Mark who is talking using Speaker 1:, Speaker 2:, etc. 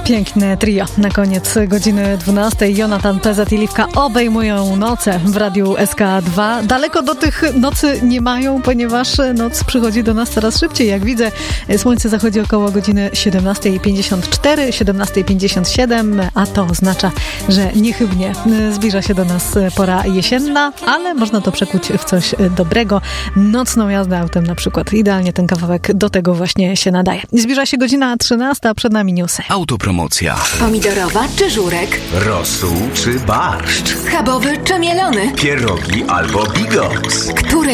Speaker 1: Piękne trio na koniec godziny 12. Jonatan, PZ i Liwka obejmują noce w Radiu SK2. Daleko do tych nocy nie mają, ponieważ noc przychodzi do nas coraz szybciej. Jak widzę, słońce zachodzi około godziny 17:54, 17:57, a to oznacza, że niechybnie zbliża się do nas pora jesienna, ale można to przekuć w coś dobrego. Nocną jazdę autem na przykład. Idealnie ten kawałek do tego właśnie się nadaje. Zbliża się godzina 13, a przed nami newsy.
Speaker 2: Autopromocja.
Speaker 3: Pomidorowa czy żurek?
Speaker 4: Rosół czy barszcz?
Speaker 3: Schabowy czy mielony?
Speaker 4: Pierogi albo bigos?
Speaker 3: Które